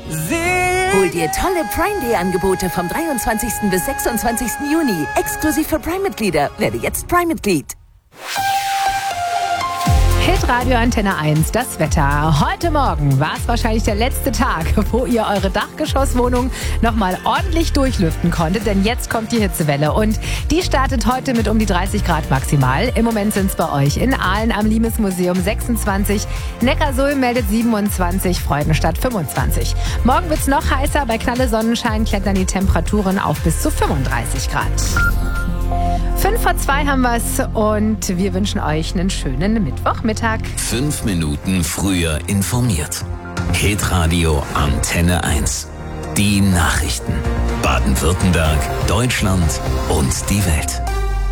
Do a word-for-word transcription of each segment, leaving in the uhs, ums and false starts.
Hol dir tolle Prime Day Angebote vom dreiundzwanzigsten bis sechsundzwanzigsten Juni. Exklusiv für Prime-Mitglieder. Werde jetzt Prime-Mitglied. Hitradio Antenne eins, das Wetter. Heute Morgen war es wahrscheinlich der letzte Tag, wo ihr eure Dachgeschosswohnung nochmal ordentlich durchlüften konntet, denn jetzt kommt die Hitzewelle und die startet heute mit um die dreißig Grad maximal. Im Moment sind es bei euch in Aalen am Limes-Museum sechsundzwanzig, Neckarsulm meldet siebenundzwanzig, Freudenstadt fünfundzwanzig. Morgen wird es noch heißer, bei Knalle Sonnenschein klettern die Temperaturen auf bis zu fünfunddreißig Grad. Fünf vor zwei haben wir's und wir wünschen euch einen schönen Mittwochmittag. Fünf Minuten früher informiert. Hitradio Antenne eins. Die Nachrichten. Baden-Württemberg, Deutschland und die Welt.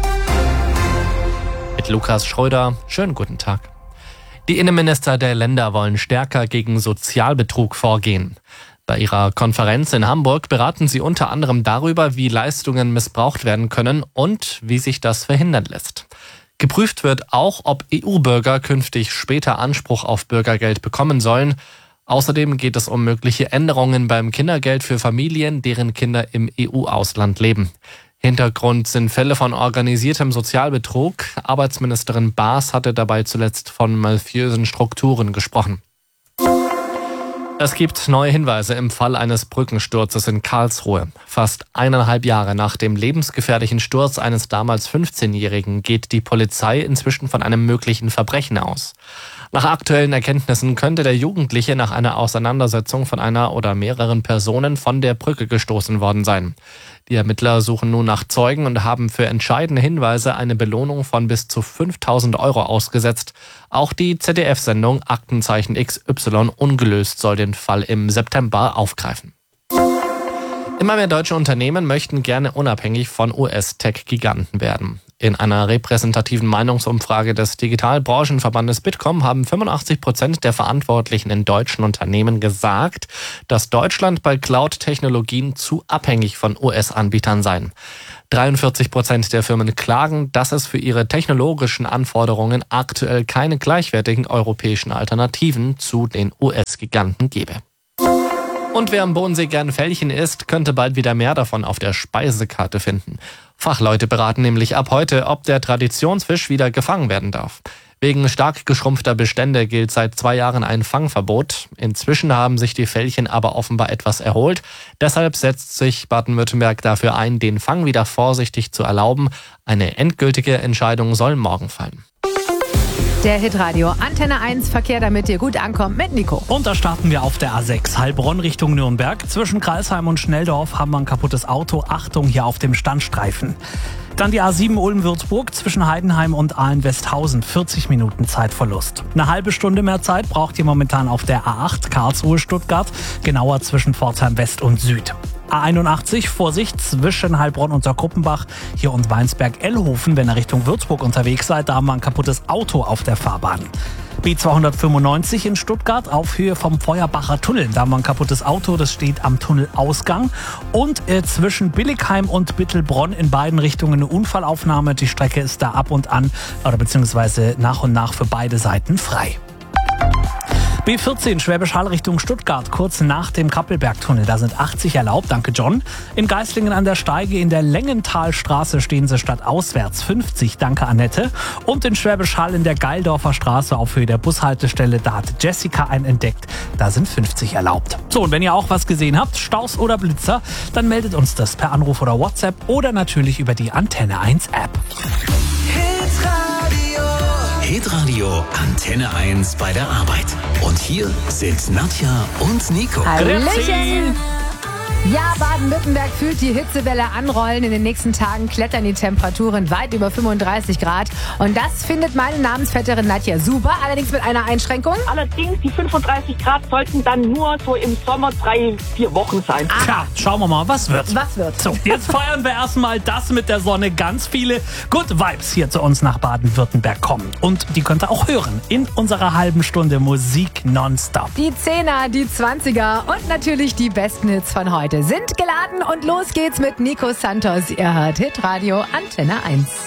Mit Lukas Schröder, schönen guten Tag. Die Innenminister der Länder wollen stärker gegen Sozialbetrug vorgehen. Bei ihrer Konferenz in Hamburg beraten sie unter anderem darüber, wie Leistungen missbraucht werden können und wie sich das verhindern lässt. Geprüft wird auch, ob E U-Bürger künftig später Anspruch auf Bürgergeld bekommen sollen. Außerdem geht es um mögliche Änderungen beim Kindergeld für Familien, deren Kinder im E U-Ausland leben. Hintergrund sind Fälle von organisiertem Sozialbetrug. Arbeitsministerin Baas hatte dabei zuletzt von mafiösen Strukturen gesprochen. Es gibt neue Hinweise im Fall eines Brückensturzes in Karlsruhe. Fast eineinhalb Jahre nach dem lebensgefährlichen Sturz eines damals fünfzehnjährigen geht die Polizei inzwischen von einem möglichen Verbrechen aus. Nach aktuellen Erkenntnissen könnte der Jugendliche nach einer Auseinandersetzung von einer oder mehreren Personen von der Brücke gestoßen worden sein. Die Ermittler suchen nun nach Zeugen und haben für entscheidende Hinweise eine Belohnung von bis zu fünftausend Euro ausgesetzt. Auch die Z D F-Sendung Aktenzeichen X Y ungelöst soll den Fall im September aufgreifen. Immer mehr deutsche Unternehmen möchten gerne unabhängig von U S-Tech-Giganten werden. In einer repräsentativen Meinungsumfrage des Digitalbranchenverbandes Bitkom haben fünfundachtzig Prozent der Verantwortlichen in deutschen Unternehmen gesagt, dass Deutschland bei Cloud-Technologien zu abhängig von U S-Anbietern sei. dreiundvierzig Prozent der Firmen klagen, dass es für ihre technologischen Anforderungen aktuell keine gleichwertigen europäischen Alternativen zu den U S-Giganten gebe. Und wer am Bodensee gern Felchen isst, könnte bald wieder mehr davon auf der Speisekarte finden. Fachleute beraten nämlich ab heute, ob der Traditionsfisch wieder gefangen werden darf. Wegen stark geschrumpfter Bestände gilt seit zwei Jahren ein Fangverbot. Inzwischen haben sich die Felchen aber offenbar etwas erholt. Deshalb setzt sich Baden-Württemberg dafür ein, den Fang wieder vorsichtig zu erlauben. Eine endgültige Entscheidung soll morgen fallen. Der Hitradio Antenne eins Verkehr, damit ihr gut ankommt mit Nico. Und da starten wir auf der A sechs, Heilbronn Richtung Nürnberg. Zwischen Kreisheim und Schnelldorf haben wir ein kaputtes Auto. Achtung, hier auf dem Standstreifen. Dann die A sieben Ulm-Würzburg zwischen Heidenheim und Aalen-Westhausen. vierzig Minuten Zeitverlust. Eine halbe Stunde mehr Zeit braucht ihr momentan auf der A acht Karlsruhe-Stuttgart. Genauer zwischen Pforzheim West und Süd. A einundachtzig, Vorsicht, zwischen Heilbronn und Saarkruppenbach hier und Weinsberg-Ellhofen, wenn ihr Richtung Würzburg unterwegs seid, da haben wir ein kaputtes Auto auf der Fahrbahn. B zweihundertfünfundneunzig in Stuttgart auf Höhe vom Feuerbacher Tunnel, da haben wir ein kaputtes Auto, das steht am Tunnelausgang. Und äh, zwischen Billigheim und Bittelbronn in beiden Richtungen eine Unfallaufnahme, die Strecke ist da ab und an oder beziehungsweise nach und nach für beide Seiten frei. B vierzehn Schwäbisch Hall Richtung Stuttgart, kurz nach dem Kappelbergtunnel. Da sind achtzig erlaubt, danke John. In Geislingen an der Steige in der Längentalstraße stehen sie stadtauswärts fünfzig, danke Annette. Und in Schwäbisch Hall in der Geildorfer Straße auf Höhe der Bushaltestelle, da hat Jessica einen entdeckt. Da sind fünfzig erlaubt. So, und wenn ihr auch was gesehen habt, Staus oder Blitzer, dann meldet uns das per Anruf oder WhatsApp oder natürlich über die Antenne eins App. Hitradio Antenne eins bei der Arbeit. Und hier sind Nadja und Nico. Hallöchen! Ja, Baden-Württemberg fühlt die Hitzewelle anrollen. In den nächsten Tagen klettern die Temperaturen weit über fünfunddreißig Grad. Und das findet meine Namensvetterin Nadja super, allerdings mit einer Einschränkung. Allerdings, die fünfunddreißig Grad sollten dann nur so im Sommer drei, vier Wochen sein. Tja, schauen wir mal, was wird. Was wird? So, jetzt feiern wir erstmal das mit der Sonne. Ganz viele Good Vibes hier zu uns nach Baden-Württemberg kommen. Und die könnt ihr auch hören in unserer halben Stunde Musik nonstop. Die Zehner, die Zwanziger und natürlich die besten Hits von heute sind geladen und los geht's mit Nico Santos. Ihr hört Hitradio Antenne eins.